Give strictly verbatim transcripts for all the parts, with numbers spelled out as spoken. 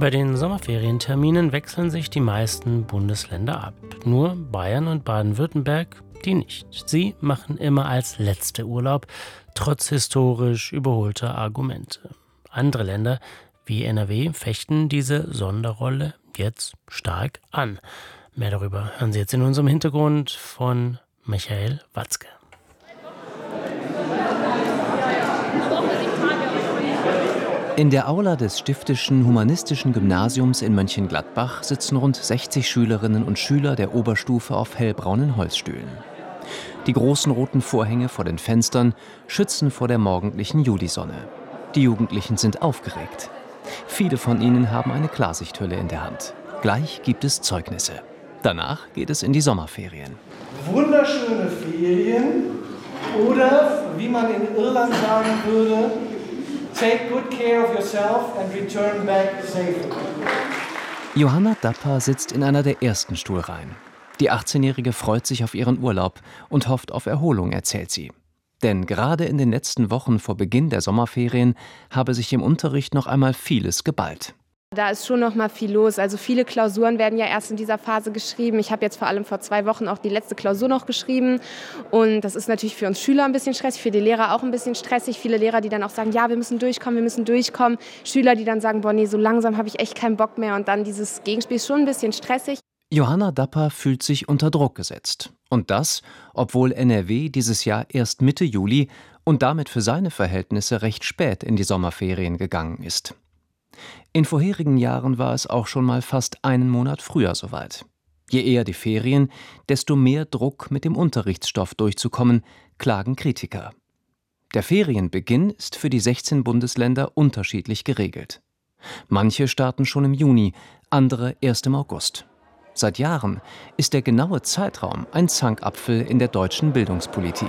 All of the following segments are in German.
Bei den Sommerferienterminen wechseln sich die meisten Bundesländer ab. Nur Bayern und Baden-Württemberg, die nicht. Sie machen immer als letzte Urlaub, trotz historisch überholter Argumente. Andere Länder wie N R W fechten diese Sonderrolle jetzt stark an. Mehr darüber hören Sie jetzt in unserem Hintergrund von Michael Watzke. In der Aula des Stiftischen Humanistischen Gymnasiums in Mönchengladbach sitzen rund sechzig Schülerinnen und Schüler der Oberstufe auf hellbraunen Holzstühlen. Die großen roten Vorhänge vor den Fenstern schützen vor der morgendlichen Julisonne. Die Jugendlichen sind aufgeregt. Viele von ihnen haben eine Klarsichthülle in der Hand. Gleich gibt es Zeugnisse. Danach geht es in die Sommerferien. Wunderschöne Ferien oder, wie man in Irland sagen würde, take good care of yourself and return back safely. Johanna Dapper sitzt in einer der ersten Stuhlreihen. Die achtzehnjährige freut sich auf ihren Urlaub und hofft auf Erholung, erzählt sie. Denn gerade in den letzten Wochen vor Beginn der Sommerferien habe sich im Unterricht noch einmal vieles geballt. Da ist schon noch mal viel los. Also viele Klausuren werden ja erst in dieser Phase geschrieben. Ich habe jetzt vor allem vor zwei Wochen auch die letzte Klausur noch geschrieben. Und das ist natürlich für uns Schüler ein bisschen stressig, für die Lehrer auch ein bisschen stressig. Viele Lehrer, die dann auch sagen, ja, wir müssen durchkommen, wir müssen durchkommen. Schüler, die dann sagen, boah, nee, so langsam habe ich echt keinen Bock mehr. Und dann dieses Gegenspiel ist schon ein bisschen stressig. Johanna Dapper fühlt sich unter Druck gesetzt. Und das, obwohl N R W dieses Jahr erst Mitte Juli und damit für seine Verhältnisse recht spät in die Sommerferien gegangen ist. In vorherigen Jahren war es auch schon mal fast einen Monat früher soweit. Je eher die Ferien, desto mehr Druck, mit dem Unterrichtsstoff durchzukommen, klagen Kritiker. Der Ferienbeginn ist für die sechzehn Bundesländer unterschiedlich geregelt. Manche starten schon im Juni, andere erst im August. Seit Jahren ist der genaue Zeitraum ein Zankapfel in der deutschen Bildungspolitik.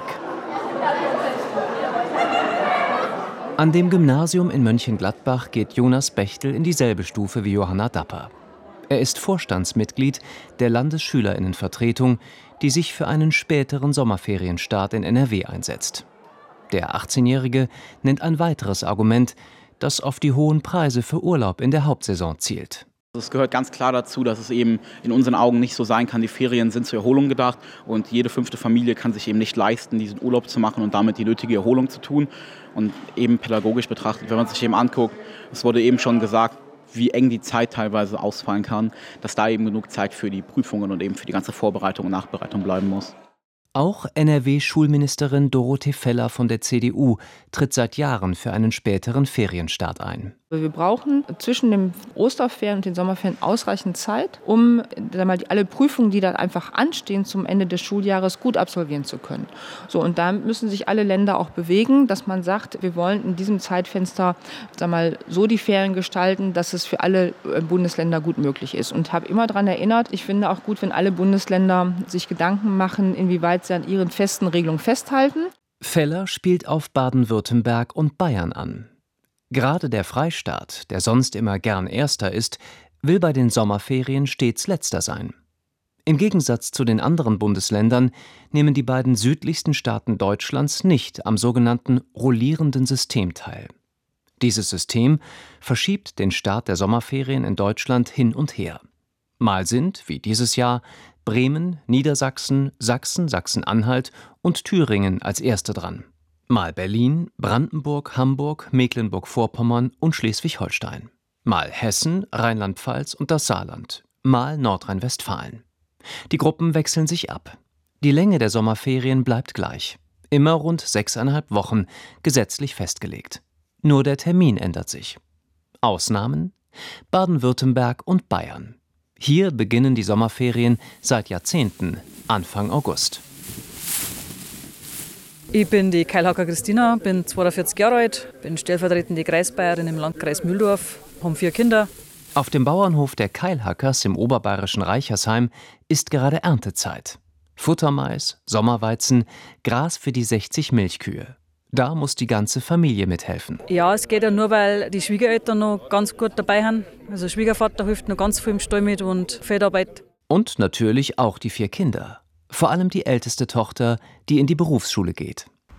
An dem Gymnasium in Mönchengladbach geht Jonas Bechtel in dieselbe Stufe wie Johanna Dapper. Er ist Vorstandsmitglied der Landesschülerinnenvertretung, die sich für einen späteren Sommerferienstart in N R W einsetzt. Der achtzehnjährige nennt ein weiteres Argument, das auf die hohen Preise für Urlaub in der Hauptsaison zielt. Es gehört ganz klar dazu, dass es eben in unseren Augen nicht so sein kann, die Ferien sind zur Erholung gedacht und jede fünfte Familie kann sich eben nicht leisten, diesen Urlaub zu machen und damit die nötige Erholung zu tun. Und eben pädagogisch betrachtet, wenn man sich eben anguckt, es wurde eben schon gesagt, wie eng die Zeit teilweise ausfallen kann, dass da eben genug Zeit für die Prüfungen und eben für die ganze Vorbereitung und Nachbereitung bleiben muss. Auch N R W-Schulministerin Dorothee Feller von der C D U tritt seit Jahren für einen späteren Ferienstart ein. Wir brauchen zwischen den Osterferien und den Sommerferien ausreichend Zeit, um mal, alle Prüfungen, die dann einfach anstehen, zum Ende des Schuljahres gut absolvieren zu können. So, und da müssen sich alle Länder auch bewegen, dass man sagt, wir wollen in diesem Zeitfenster sag mal, so die Ferien gestalten, dass es für alle Bundesländer gut möglich ist. Und habe immer daran erinnert, ich finde auch gut, wenn alle Bundesländer sich Gedanken machen, inwieweit sie an ihren festen Regelungen festhalten. Feller spielt auf Baden-Württemberg und Bayern an. Gerade der Freistaat, der sonst immer gern Erster ist, will bei den Sommerferien stets Letzter sein. Im Gegensatz zu den anderen Bundesländern nehmen die beiden südlichsten Staaten Deutschlands nicht am sogenannten rollierenden System teil. Dieses System verschiebt den Start der Sommerferien in Deutschland hin und her. Mal sind, wie dieses Jahr, Bremen, Niedersachsen, Sachsen, Sachsen-Anhalt und Thüringen als Erste dran. Mal Berlin, Brandenburg, Hamburg, Mecklenburg-Vorpommern und Schleswig-Holstein. Mal Hessen, Rheinland-Pfalz und das Saarland. Mal Nordrhein-Westfalen. Die Gruppen wechseln sich ab. Die Länge der Sommerferien bleibt gleich. Immer rund sechseinhalb Wochen, gesetzlich festgelegt. Nur der Termin ändert sich. Ausnahmen? Baden-Württemberg und Bayern. Hier beginnen die Sommerferien seit Jahrzehnten, Anfang August. Ich bin die Keilhacker Christina, bin zweiundvierzig Jahre alt, bin stellvertretende Kreisbayerin im Landkreis Mühldorf, habe vier Kinder. Auf dem Bauernhof der Keilhackers im oberbayerischen Reichersheim ist gerade Erntezeit. Futtermais, Sommerweizen, Gras für die sechzig Milchkühe. Da muss die ganze Familie mithelfen. Ja, es geht ja nur, weil die Schwiegereltern noch ganz gut dabei sind. Also Schwiegervater hilft noch ganz viel im Stall mit und Feldarbeit. Und natürlich auch die vier Kinder. Vor allem die älteste Tochter, die in die Berufsschule geht.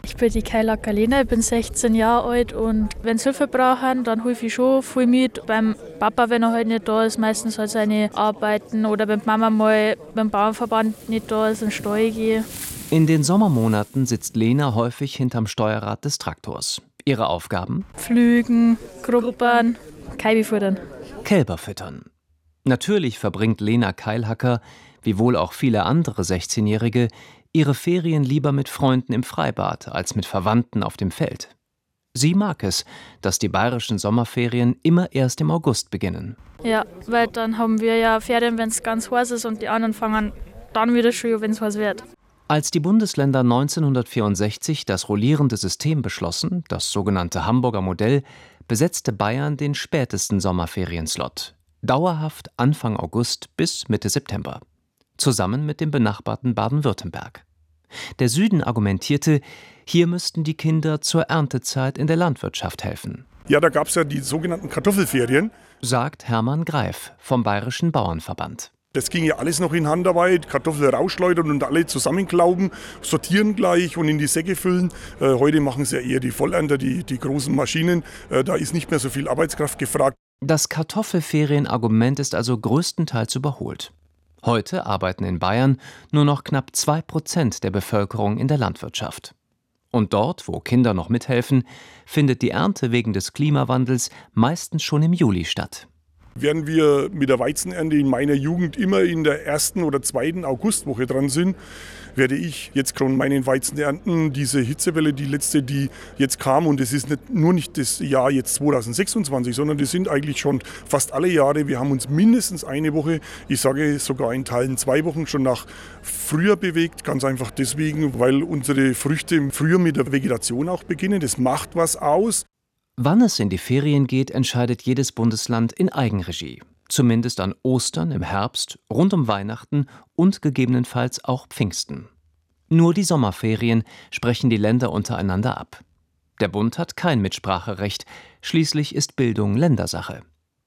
Ich bin die Keilacker Lena, ich bin sechzehn Jahre alt und wenn sie Hilfe brauchen, dann helfe ich schon viel mit. Beim Papa, wenn er halt nicht da ist, meistens halt seine Arbeiten oder wenn Mama mal beim Bauernverband nicht da ist, in den Stall gehe. In den Sommermonaten sitzt Lena häufig hinterm Steuerrad des Traktors. Ihre Aufgaben? Pflügen, gruppern, Kälber füttern. Kälber füttern. Natürlich verbringt Lena Keilhacker, wie wohl auch viele andere sechzehnjährige, ihre Ferien lieber mit Freunden im Freibad als mit Verwandten auf dem Feld. Sie mag es, dass die bayerischen Sommerferien immer erst im August beginnen. Ja, weil dann haben wir ja Ferien, wenn es ganz heiß ist und die anderen fangen dann wieder schon, wenn es heiß wird. Als die Bundesländer neunzehnhundertvierundsechzig das rollierende System beschlossen, das sogenannte Hamburger Modell, besetzte Bayern den spätesten Sommerferienslot, dauerhaft Anfang August bis Mitte September, zusammen mit dem benachbarten Baden-Württemberg. Der Süden argumentierte, hier müssten die Kinder zur Erntezeit in der Landwirtschaft helfen. Ja, da gab es ja die sogenannten Kartoffelferien, sagt Hermann Greif vom Bayerischen Bauernverband. Das ging ja alles noch in Handarbeit, Kartoffeln rausschleudern und alle zusammenklauben, sortieren gleich und in die Säcke füllen. Äh, heute machen es ja eher die Vollernter, die, die großen Maschinen. Äh, da ist nicht mehr so viel Arbeitskraft gefragt. Das Kartoffelferienargument ist also größtenteils überholt. Heute arbeiten in Bayern nur noch knapp zwei Prozent der Bevölkerung in der Landwirtschaft. Und dort, wo Kinder noch mithelfen, findet die Ernte wegen des Klimawandels meistens schon im Juli statt. Während wir mit der Weizenernte in meiner Jugend immer in der ersten oder zweiten Augustwoche dran sind, werde ich jetzt gerade meinen Weizen ernten. Diese Hitzewelle, die letzte, die jetzt kam, und das ist nicht, nur nicht das Jahr jetzt zweitausendsechsundzwanzig, sondern das sind eigentlich schon fast alle Jahre. Wir haben uns mindestens eine Woche, ich sage sogar in Teilen zwei Wochen schon nach früher bewegt. Ganz einfach deswegen, weil unsere Früchte früher mit der Vegetation auch beginnen. Das macht was aus. Wann es in die Ferien geht, entscheidet jedes Bundesland in Eigenregie. Zumindest an Ostern im Herbst, rund um Weihnachten und gegebenenfalls auch Pfingsten. Nur die Sommerferien sprechen die Länder untereinander ab. Der Bund hat kein Mitspracherecht, schließlich ist Bildung Ländersache.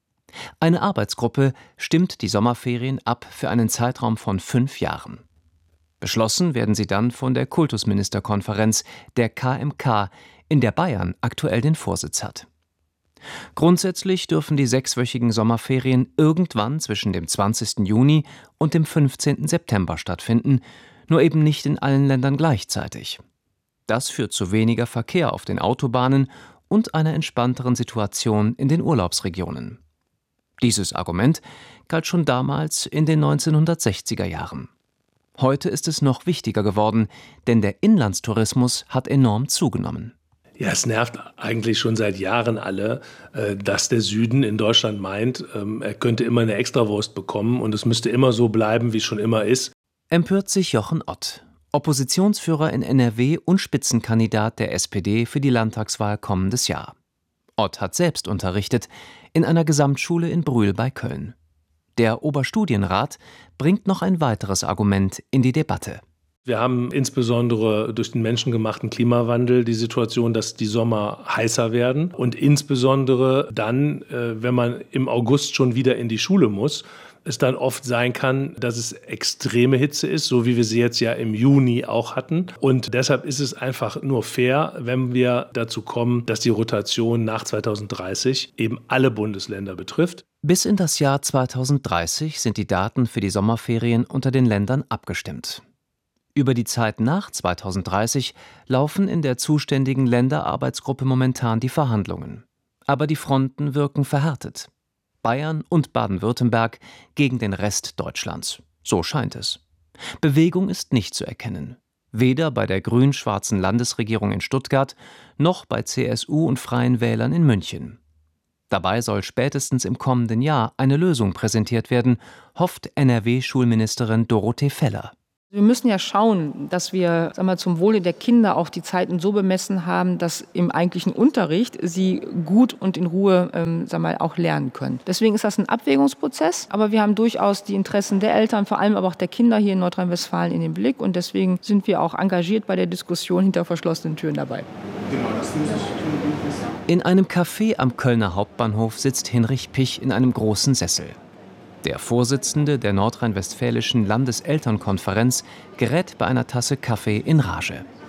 Eine Arbeitsgruppe stimmt die Sommerferien ab für einen Zeitraum von fünf Jahren. Beschlossen werden sie dann von der Kultusministerkonferenz, der K M K, in der Bayern aktuell den Vorsitz hat. Grundsätzlich dürfen die sechswöchigen Sommerferien irgendwann zwischen dem zwanzigsten Juni und dem fünfzehnten September stattfinden, nur eben nicht in allen Ländern gleichzeitig. Das führt zu weniger Verkehr auf den Autobahnen und einer entspannteren Situation in den Urlaubsregionen. Dieses Argument galt schon damals in den neunzehnhundertsechziger Jahren. Heute ist es noch wichtiger geworden, denn der Inlandstourismus hat enorm zugenommen. Ja, es nervt eigentlich schon seit Jahren alle, dass der Süden in Deutschland meint, er könnte immer eine Extrawurst bekommen und es müsste immer so bleiben, wie es schon immer ist. Empört sich Jochen Ott, Oppositionsführer in N R W und Spitzenkandidat der S P D für die Landtagswahl kommendes Jahr. Ott hat selbst unterrichtet in einer Gesamtschule in Brühl bei Köln. Der Oberstudienrat bringt noch ein weiteres Argument in die Debatte. Wir haben insbesondere durch den menschengemachten Klimawandel die Situation, dass die Sommer heißer werden und insbesondere dann, wenn man im August schon wieder in die Schule muss, es dann oft sein kann, dass es extreme Hitze ist, so wie wir sie jetzt ja im Juni auch hatten. Und deshalb ist es einfach nur fair, wenn wir dazu kommen, dass die Rotation nach zweitausenddreißig eben alle Bundesländer betrifft. Bis in das Jahr zweitausenddreißig sind die Daten für die Sommerferien unter den Ländern abgestimmt. Über die Zeit nach zweitausenddreißig laufen in der zuständigen Länderarbeitsgruppe momentan die Verhandlungen. Aber die Fronten wirken verhärtet. Bayern und Baden-Württemberg gegen den Rest Deutschlands. So scheint es. Bewegung ist nicht zu erkennen. Weder bei der grün-schwarzen Landesregierung in Stuttgart noch bei C S U und Freien Wählern in München. Dabei soll spätestens im kommenden Jahr eine Lösung präsentiert werden, hofft N R W-Schulministerin Dorothee Feller. Wir müssen ja schauen, dass wir sagen wir, zum Wohle der Kinder auch die Zeiten so bemessen haben, dass im eigentlichen Unterricht sie gut und in Ruhe ähm, sagen wir, auch lernen können. Deswegen ist das ein Abwägungsprozess, aber wir haben durchaus die Interessen der Eltern, vor allem aber auch der Kinder hier in Nordrhein-Westfalen in den Blick und deswegen sind wir auch engagiert bei der Diskussion hinter verschlossenen Türen dabei. Genau, das muss ich tun. In einem Café am Kölner Hauptbahnhof sitzt Hinrich Pich in einem großen Sessel. Der Vorsitzende der nordrhein-westfälischen Landeselternkonferenz gerät bei einer Tasse Kaffee in Rage.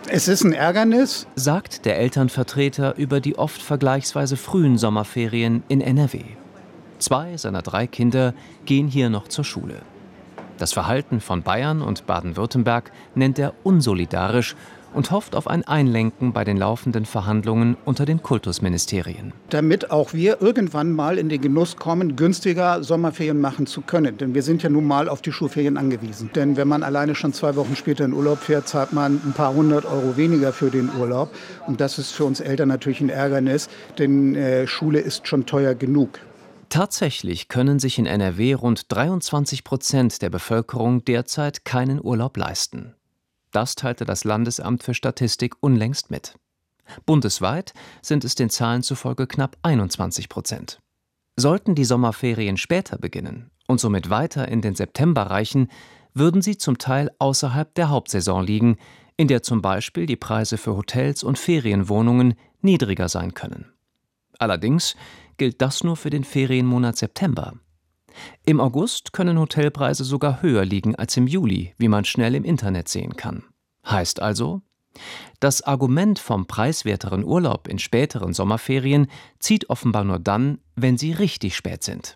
Es ist ein Ärgernis, sagt der Elternvertreter über die oft vergleichsweise frühen Sommerferien in N R W. Zwei seiner drei Kinder gehen hier noch zur Schule. Das Verhalten von Bayern und Baden-Württemberg nennt er unsolidarisch und hofft auf ein Einlenken bei den laufenden Verhandlungen unter den Kultusministerien. Damit auch wir irgendwann mal in den Genuss kommen, günstiger Sommerferien machen zu können. Denn wir sind ja nun mal auf die Schulferien angewiesen. Denn wenn man alleine schon zwei Wochen später in Urlaub fährt, zahlt man ein paar hundert Euro weniger für den Urlaub. Und das ist für uns Eltern natürlich ein Ärgernis, denn äh, Schule ist schon teuer genug. Tatsächlich können sich in N R W rund dreiundzwanzig Prozent der Bevölkerung derzeit keinen Urlaub leisten. Das teilte das Landesamt für Statistik unlängst mit. Bundesweit sind es den Zahlen zufolge knapp einundzwanzig Prozent. Sollten die Sommerferien später beginnen und somit weiter in den September reichen, würden sie zum Teil außerhalb der Hauptsaison liegen, in der zum Beispiel die Preise für Hotels und Ferienwohnungen niedriger sein können. Allerdings gilt das nur für den Ferienmonat September. Im August können Hotelpreise sogar höher liegen als im Juli, wie man schnell im Internet sehen kann. Heißt also, das Argument vom preiswerteren Urlaub in späteren Sommerferien zieht offenbar nur dann, wenn sie richtig spät sind.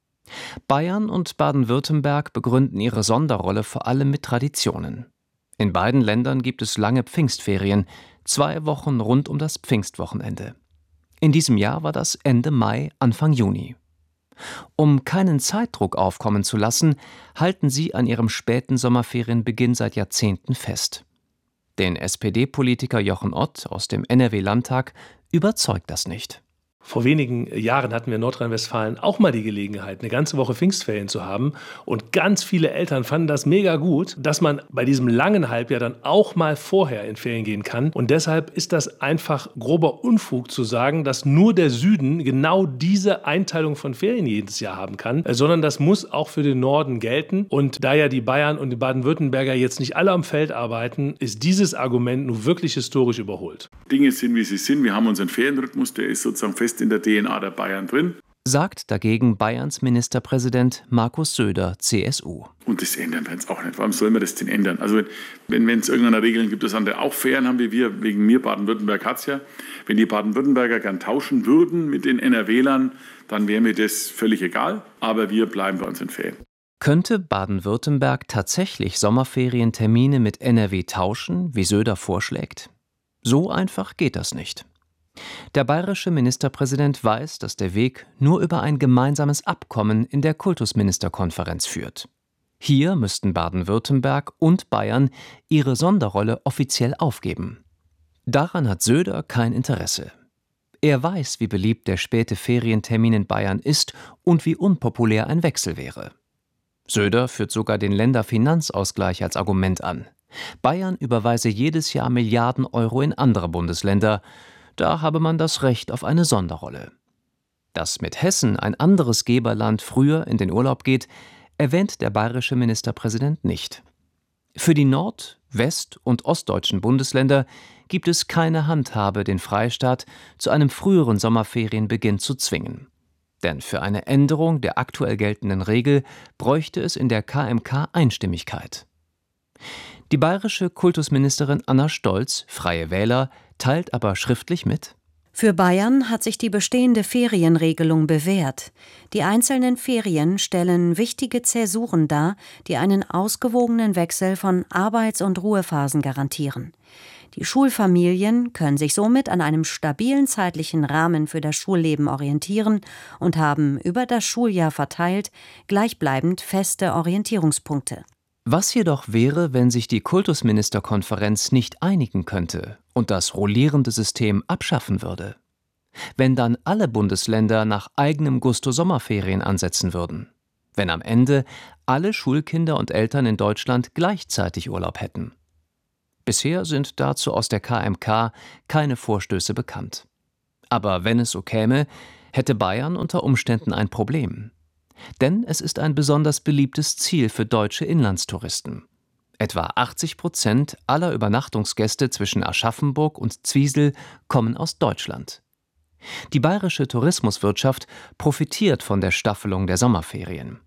Bayern und Baden-Württemberg begründen ihre Sonderrolle vor allem mit Traditionen. In beiden Ländern gibt es lange Pfingstferien, zwei Wochen rund um das Pfingstwochenende. In diesem Jahr war das Ende Mai, Anfang Juni. Um keinen Zeitdruck aufkommen zu lassen, halten sie an ihrem späten Sommerferienbeginn seit Jahrzehnten fest. Den S P D-Politiker Jochen Ott aus dem N R W-Landtag überzeugt das nicht. Vor wenigen Jahren hatten wir in Nordrhein-Westfalen auch mal die Gelegenheit, eine ganze Woche Pfingstferien zu haben. Und ganz viele Eltern fanden das mega gut, dass man bei diesem langen Halbjahr dann auch mal vorher in Ferien gehen kann. Und deshalb ist das einfach grober Unfug zu sagen, dass nur der Süden genau diese Einteilung von Ferien jedes Jahr haben kann, sondern das muss auch für den Norden gelten. Und da ja die Bayern und die Baden-Württemberger jetzt nicht alle am Feld arbeiten, ist dieses Argument nun wirklich historisch überholt. Dinge sind, wie sie sind. Wir haben unseren Ferienrhythmus, der ist sozusagen fest in der D N A der Bayern drin. Sagt dagegen Bayerns Ministerpräsident Markus Söder, C S U. Und das ändern wir jetzt auch nicht. Warum soll man das denn ändern? Also wenn es irgendeine Regeln gibt, dass andere auch Ferien haben wie wir, wegen mir, Baden-Württemberg hat es ja. Wenn die Baden-Württemberger gern tauschen würden mit den N R W-Lern, dann wäre mir das völlig egal. Aber wir bleiben bei unseren Ferien. Könnte Baden-Württemberg tatsächlich Sommerferientermine mit N R W tauschen, wie Söder vorschlägt? So einfach geht das nicht. Der bayerische Ministerpräsident weiß, dass der Weg nur über ein gemeinsames Abkommen in der Kultusministerkonferenz führt. Hier müssten Baden-Württemberg und Bayern ihre Sonderrolle offiziell aufgeben. Daran hat Söder kein Interesse. Er weiß, wie beliebt der späte Ferientermin in Bayern ist und wie unpopulär ein Wechsel wäre. Söder führt sogar den Länderfinanzausgleich als Argument an. Bayern überweise jedes Jahr Milliarden Euro in andere Bundesländer. Da habe man das Recht auf eine Sonderrolle. Dass mit Hessen, ein anderes Geberland, früher in den Urlaub geht, erwähnt der bayerische Ministerpräsident nicht. Für die nord-, west- und ostdeutschen Bundesländer gibt es keine Handhabe, den Freistaat zu einem früheren Sommerferienbeginn zu zwingen. Denn für eine Änderung der aktuell geltenden Regel bräuchte es in der K M K Einstimmigkeit. Die bayerische Kultusministerin Anna Stolz, Freie Wähler, teilt aber schriftlich mit: Für Bayern hat sich die bestehende Ferienregelung bewährt. Die einzelnen Ferien stellen wichtige Zäsuren dar, die einen ausgewogenen Wechsel von Arbeits- und Ruhephasen garantieren. Die Schulfamilien können sich somit an einem stabilen zeitlichen Rahmen für das Schulleben orientieren und haben über das Schuljahr verteilt gleichbleibend feste Orientierungspunkte. Was jedoch wäre, wenn sich die Kultusministerkonferenz nicht einigen könnte und das rollierende System abschaffen würde? Wenn dann alle Bundesländer nach eigenem Gusto Sommerferien ansetzen würden? Wenn am Ende alle Schulkinder und Eltern in Deutschland gleichzeitig Urlaub hätten? Bisher sind dazu aus der K M K keine Vorstöße bekannt. Aber wenn es so käme, hätte Bayern unter Umständen ein Problem. Denn es ist ein besonders beliebtes Ziel für deutsche Inlandstouristen. Etwa achtzig Prozent aller Übernachtungsgäste zwischen Aschaffenburg und Zwiesel kommen aus Deutschland. Die bayerische Tourismuswirtschaft profitiert von der Staffelung der Sommerferien.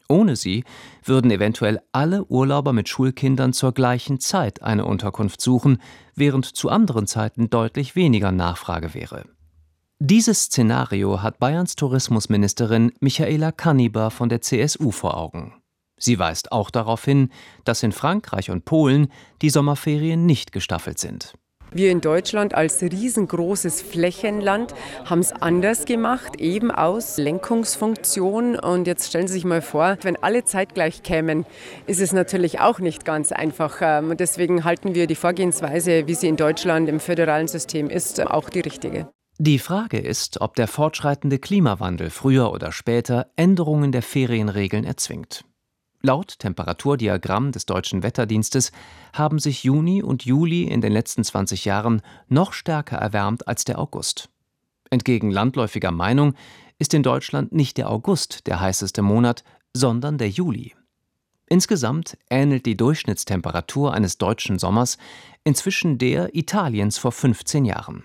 Ohne sie würden eventuell alle Urlauber mit Schulkindern zur gleichen Zeit eine Unterkunft suchen, während zu anderen Zeiten deutlich weniger Nachfrage wäre. Dieses Szenario hat Bayerns Tourismusministerin Michaela Kanniber von der C S U vor Augen. Sie weist auch darauf hin, dass in Frankreich und Polen die Sommerferien nicht gestaffelt sind. Wir in Deutschland als riesengroßes Flächenland haben es anders gemacht, eben aus Lenkungsfunktion. Und jetzt stellen Sie sich mal vor, wenn alle zeitgleich kämen, ist es natürlich auch nicht ganz einfach. Und deswegen halten wir die Vorgehensweise, wie sie in Deutschland im föderalen System ist, auch die richtige. Die Frage ist, ob der fortschreitende Klimawandel früher oder später Änderungen der Ferienregeln erzwingt. Laut Temperaturdiagramm des Deutschen Wetterdienstes haben sich Juni und Juli in den letzten zwanzig Jahren noch stärker erwärmt als der August. Entgegen landläufiger Meinung ist in Deutschland nicht der August der heißeste Monat, sondern der Juli. Insgesamt ähnelt die Durchschnittstemperatur eines deutschen Sommers inzwischen der Italiens vor fünfzehn Jahren.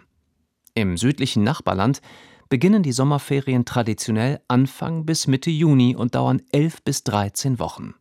Im südlichen Nachbarland beginnen die Sommerferien traditionell Anfang bis Mitte Juni und dauern elf bis dreizehn Wochen.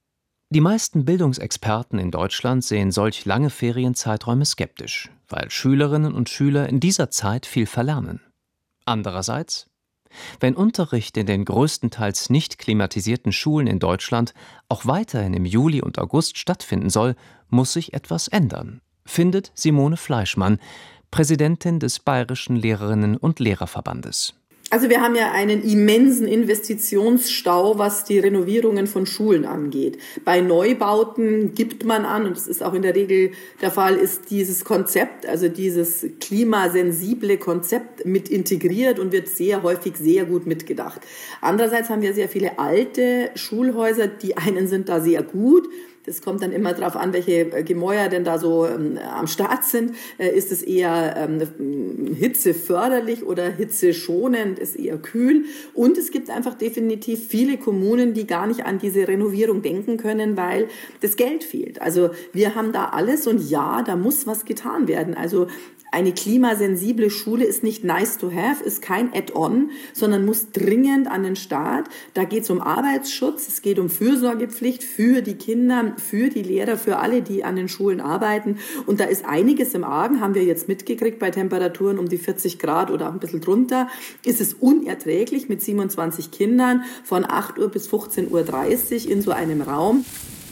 Die meisten Bildungsexperten in Deutschland sehen solch lange Ferienzeiträume skeptisch, weil Schülerinnen und Schüler in dieser Zeit viel verlernen. Andererseits, wenn Unterricht in den größtenteils nicht klimatisierten Schulen in Deutschland auch weiterhin im Juli und August stattfinden soll, muss sich etwas ändern, findet Simone Fleischmann, Präsidentin des Bayerischen Lehrerinnen- und Lehrerverbandes. Also wir haben ja einen immensen Investitionsstau, was die Renovierungen von Schulen angeht. Bei Neubauten gibt man an, und das ist auch in der Regel der Fall, ist dieses Konzept, also dieses klimasensible Konzept mit integriert und wird sehr häufig sehr gut mitgedacht. Andererseits haben wir sehr viele alte Schulhäuser, die einen sind da sehr gut. Es kommt dann immer darauf an, welche Gemäuer denn da so ähm, am Start sind. Äh, ist es eher ähm, hitzeförderlich oder hitzeschonend, ist eher kühl. Und es gibt einfach definitiv viele Kommunen, die gar nicht an diese Renovierung denken können, weil das Geld fehlt. Also wir haben da alles und ja, da muss was getan werden. Also eine klimasensible Schule ist nicht nice to have, ist kein Add-on, sondern muss dringend an den Start. Da geht es um Arbeitsschutz, es geht um Fürsorgepflicht für die Kinder, für die Lehrer, für alle, die an den Schulen arbeiten. Und da ist einiges im Argen, haben wir jetzt mitgekriegt, bei Temperaturen um die vierzig Grad oder auch ein bisschen drunter. Ist es unerträglich mit siebenundzwanzig Kindern von acht Uhr bis fünfzehn Uhr dreißig in so einem Raum.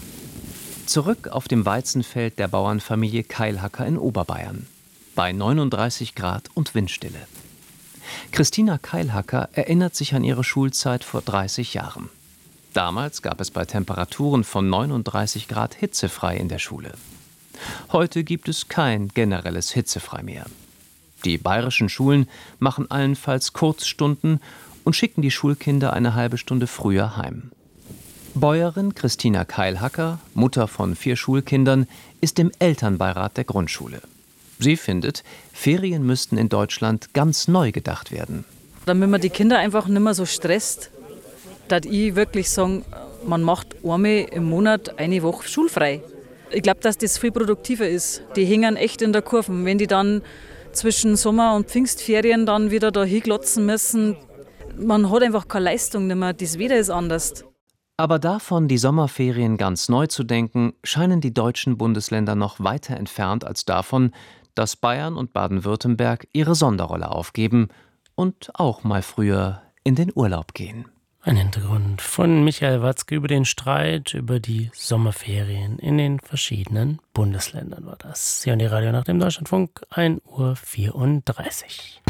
Zurück auf dem Weizenfeld der Bauernfamilie Keilhacker in Oberbayern. Bei neununddreißig Grad und Windstille. Christina Keilhacker erinnert sich an ihre Schulzeit vor dreißig Jahren. Damals gab es bei Temperaturen von neununddreißig Grad hitzefrei in der Schule. Heute gibt es kein generelles Hitzefrei mehr. Die bayerischen Schulen machen allenfalls Kurzstunden und schicken die Schulkinder eine halbe Stunde früher heim. Bäuerin Christina Keilhacker, Mutter von vier Schulkindern, ist im Elternbeirat der Grundschule. Sie findet, Ferien müssten in Deutschland ganz neu gedacht werden. Damit man die Kinder einfach nicht mehr so stresst, dass ich wirklich sagen, man macht einmal im Monat eine Woche schulfrei. Ich glaube, dass das viel produktiver ist. Die hängen echt in der Kurve. Wenn die dann zwischen Sommer- und Pfingstferien dann wieder da hinglotzen müssen, man hat einfach keine Leistung mehr. Das Wetter ist anders. Aber davon, die Sommerferien ganz neu zu denken, scheinen die deutschen Bundesländer noch weiter entfernt als davon, dass Bayern und Baden-Württemberg ihre Sonderrolle aufgeben und auch mal früher in den Urlaub gehen. Ein Hintergrund von Michael Watzke über den Streit über die Sommerferien in den verschiedenen Bundesländern war das. Sie hören die Radio nach dem Deutschlandfunk, ein Uhr vierunddreißig.